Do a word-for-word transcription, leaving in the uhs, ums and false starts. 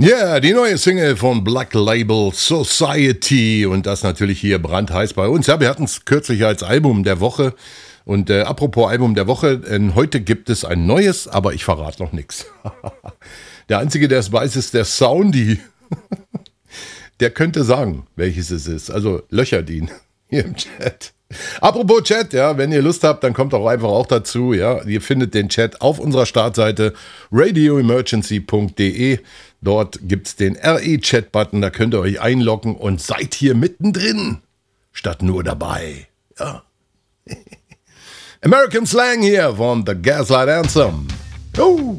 Ja, yeah, die neue Single von Black Label Society und das natürlich hier brandheiß bei uns. Ja, wir hatten es kürzlich als Album der Woche und äh, apropos Album der Woche, äh, heute gibt es ein neues, aber ich verrate noch nichts. Der Einzige, der es weiß, ist der Soundy. Der könnte sagen, welches es ist. Also löchert ihn hier im Chat. Apropos Chat, ja, wenn ihr Lust habt, dann kommt doch einfach auch dazu. Ja, ihr findet den Chat auf unserer Startseite radio emergency punkt de. Dort gibt es den R E-Chat-Button, da könnt ihr euch einloggen und seid hier mittendrin, statt nur dabei. Ja. American Slang hier von The Gaslight Anthem. Oh.